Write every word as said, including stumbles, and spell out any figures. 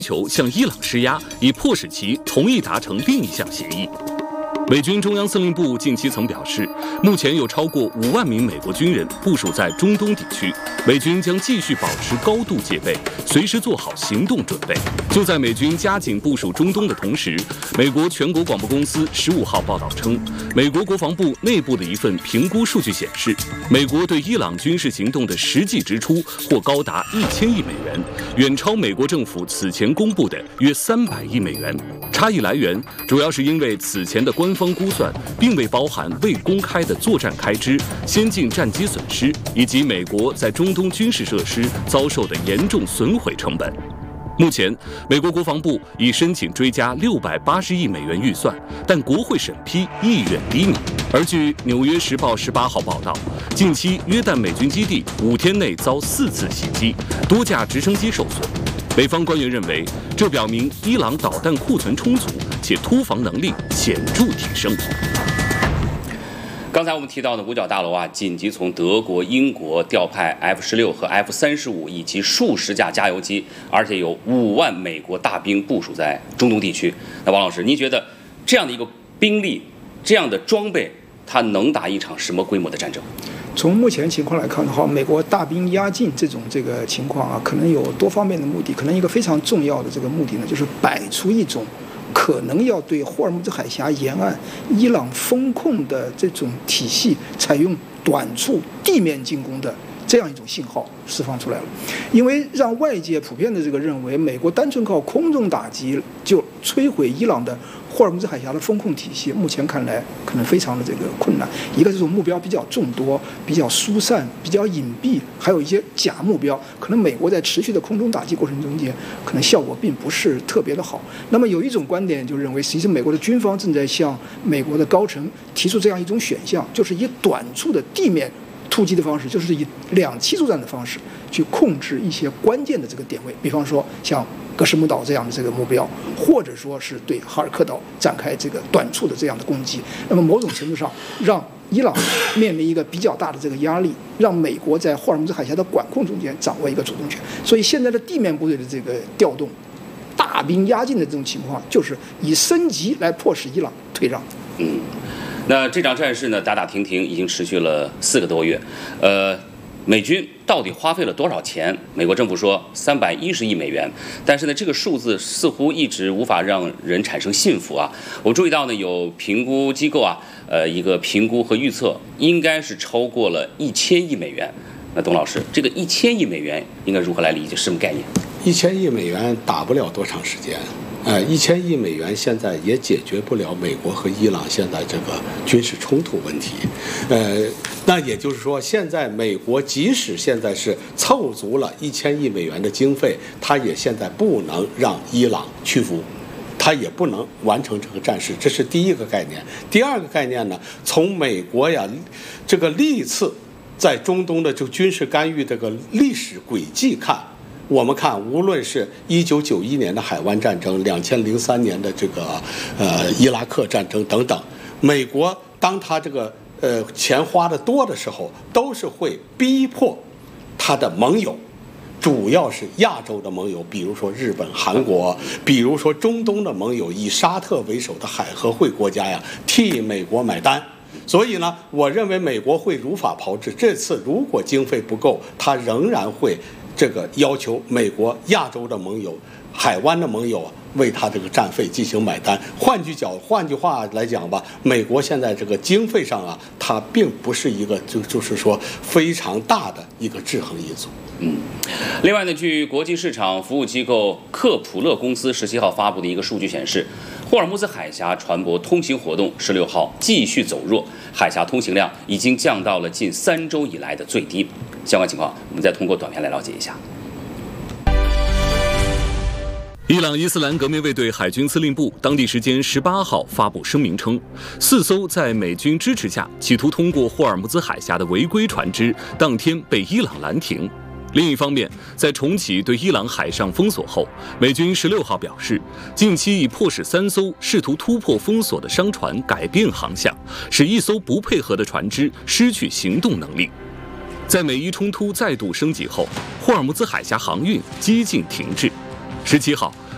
求向伊朗施压，以迫使其同意达成另一项协议。美军中央司令部近期曾表示，目前有超过五万名美国军人部署在中东地区，美军将继续保持高度戒备，随时做好行动准备。就在美军加紧部署中东的同时，美国全国广播公司十五号报道称，美国国防部内部的一份评估数据显示，美国对伊朗军事行动的实际支出或高达一千亿美元，远超美国政府此前公布的约三百亿美元。差异来源主要是因为此前的官方估算并未包含未公开的作战开支、先进战机损失以及美国在中东军事设施遭受的严重损毁成本。目前，美国国防部已申请追加六百八十亿美元预算，但国会审批意愿低迷。而据《纽约时报》十八号报道，近期约旦美军基地五天内遭四次袭击，多架直升机受损。美方官员认为，这表明伊朗导弹库存充足，且突防能力显著提升。 刚才我们提到的五角大楼啊，紧急从德国、英国调派 F 十六和 F 三十五以及数十架加油机，而且有五万美国大兵部署在中东地区。那王老师，您觉得这样的一个兵力、这样的装备，它能打一场什么规模的战争？ 从目前情况来看的话，美国大兵压境这种这个情况啊，可能有多方面的目的。可能一个非常重要的这个目的呢，就是摆出一种可能要对霍尔木兹海峡沿岸伊朗风控的这种体系采用短促地面进攻的这样一种信号释放出来了。因为让外界普遍的这个认为，美国单纯靠空中打击就摧毁伊朗的霍尔木兹海峡的风控体系，目前看来可能非常的这个困难。一个这种目标比较众多、比较疏散、比较隐蔽，还有一些假目标，可能美国在持续的空中打击过程中间，可能效果并不是特别的好。那么有一种观点就认为，实际上美国的军方正在向美国的高层提出这样一种选项，就是以短促的地面突击的方式，就是以两栖作战的方式去控制一些关键的这个点位，比方说像格什木岛这样的这个目标，或者说是对哈尔克岛展开这个短促的这样的攻击。那么某种程度上，让伊朗面临一个比较大的这个压力，让美国在霍尔木兹海峡的管控中间掌握一个主动权。所以现在的地面部队的这个调动，大兵压境的这种情况，就是以升级来迫使伊朗退让。 嗯。那这场战事呢，打打停停已经持续了四个多月，呃，美军到底花费了多少钱？美国政府说三百一十亿美元，但是呢，这个数字似乎一直无法让人产生信服啊。我注意到呢，有评估机构啊，呃，一个评估和预测应该是超过了一千亿美元。那董老师，这个一千亿美元应该如何来理解？什么概念？ 一千亿美元打不了多长时间。呃，一千亿美元现在也解决不了美国和伊朗现在这个军事冲突问题，呃，那也就是说，现在美国即使现在是凑足了一千亿美元的经费，它也现在不能让伊朗屈服，它也不能完成这个战事，这是第一个概念。第二个概念呢，从美国呀这个历次在中东的这个军事干预这个历史轨迹看。我们看，无论是一九九一年的海湾战争、两千零三年的这个呃伊拉克战争等等，美国当他这个呃钱花的多的时候，都是会逼迫他的盟友，主要是亚洲的盟友，比如说日本、韩国，比如说中东的盟友，以沙特为首的海合会国家呀，替美国买单。所以呢，我认为美国会如法炮制。这次如果经费不够，他仍然会。这个要求美国、亚洲的盟友、海湾的盟友为他这个战费进行买单。换句角，换句话来讲吧，美国现在这个经费上啊，它并不是一个就就是说非常大的一个制衡因素。 嗯，另外呢，据国际市场服务机构克普勒公司十七号发布的一个数据显示，霍尔木兹海峡船舶通行活动十六号继续走弱，海峡通行量已经降到了近三周以来的最低。相关情况，我们再通过短片来了解一下。 伊朗伊斯兰革命卫队海军司令部当地时间十八号发布声明称，四艘在美军支持下企图通过霍尔木兹海峡的违规船只，当天被伊朗拦停。另一方面，在重启对伊朗海上封锁后，美军十六号表示，近期已迫使三艘试图突破封锁的商船改变航向，使一艘不配合的船只失去行动能力。在美伊冲突再度升级后，霍尔木兹海峡航运几近停滞。十七号，